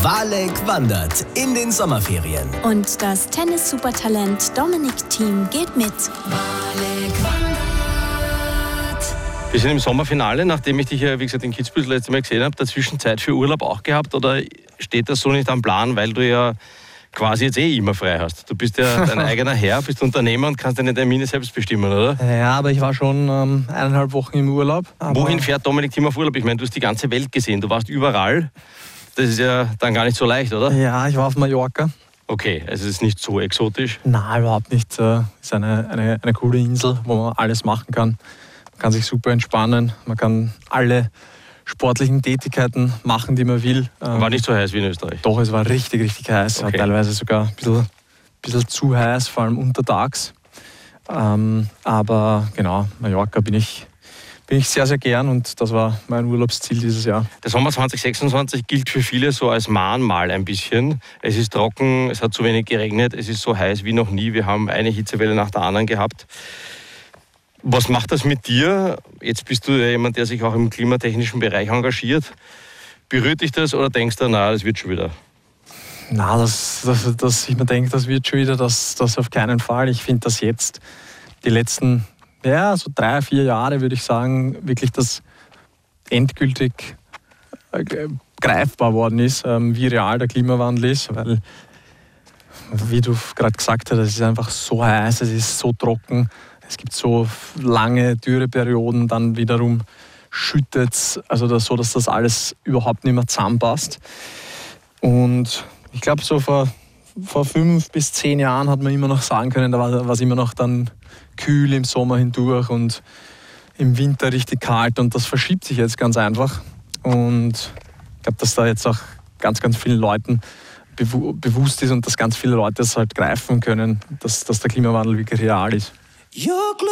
Walek wandert in den Sommerferien. Und das Tennis-Supertalent Dominic Thiem geht mit. Walek wandert. Wir sind im Sommerfinale, nachdem ich dich ja, wie gesagt, in Kitzbühel das letzte Mal gesehen habe, dazwischen Zeit für Urlaub auch gehabt, oder steht das so nicht am Plan, weil du ja quasi jetzt immer frei hast? Du bist ja dein eigener Herr, bist Unternehmer und kannst deine Termine selbst bestimmen, oder? Ja, aber ich war schon 1,5 Wochen im Urlaub. Wohin fährt Dominic Thiem auf Urlaub? Ich meine, du hast die ganze Welt gesehen, du warst überall. Das ist ja dann gar nicht so leicht, oder? Ja, ich war auf Mallorca. Okay, also es ist nicht so exotisch. Nein, überhaupt nicht. Es ist eine coole Insel, wo man alles machen kann. Man kann sich super entspannen, man kann alle sportlichen Tätigkeiten machen, die man will. War nicht so heiß wie in Österreich? Doch, es war richtig, richtig heiß. Okay. Teilweise sogar ein bisschen zu heiß, vor allem untertags. Aber genau, Mallorca bin ich sehr, sehr gern und das war mein Urlaubsziel dieses Jahr. Der Sommer 2026 gilt für viele so als Mahnmal ein bisschen. Es ist trocken, es hat zu wenig geregnet, es ist so heiß wie noch nie. Wir haben eine Hitzewelle nach der anderen gehabt. Was macht das mit dir? Jetzt bist du ja jemand, der sich auch im klimatechnischen Bereich engagiert. Berührt dich das oder denkst du, na, das wird schon wieder? Na, dass ich mir denke, das wird schon wieder, das auf keinen Fall. Ich finde, dass jetzt die letzten so 3-4 Jahre, würde ich sagen, wirklich das endgültig greifbar worden ist, wie real der Klimawandel ist. Weil, wie du gerade gesagt hast, es ist einfach so heiß, es ist so trocken, es gibt so lange Dürreperioden, dann wiederum schüttet es, also so, dass das alles überhaupt nicht mehr zusammenpasst. Und ich glaube, so vor 5 bis 10 Jahren hat man immer noch sagen können, da war es immer noch dann kühl im Sommer hindurch und im Winter richtig kalt, und das verschiebt sich jetzt ganz einfach. Und ich glaube, dass da jetzt auch ganz, ganz vielen Leuten bewusst ist und dass ganz viele Leute das halt greifen können, dass der Klimawandel wirklich real ist.